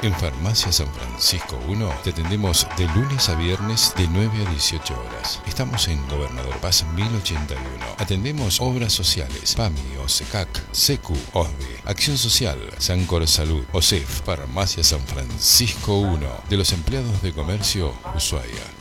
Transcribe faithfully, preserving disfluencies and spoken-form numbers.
En Farmacia San Francisco uno te atendemos de lunes a viernes de nueve a dieciocho horas. Estamos en Gobernador Paz mil ochenta y uno. Atendemos obras sociales, PAMI, OSECAC, SECU, OSDE, Acción Social, Sancor Salud, OSEF. Farmacia San Francisco uno, de los empleados de comercio, Ushuaia.